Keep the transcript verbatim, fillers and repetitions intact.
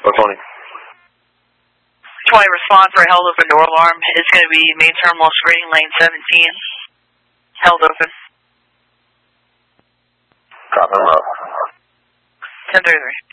four twenty. twenty, respond for a held open door alarm. It's going to be main terminal screening lane seventeen. Held open. Drop him up. ten thirty-three.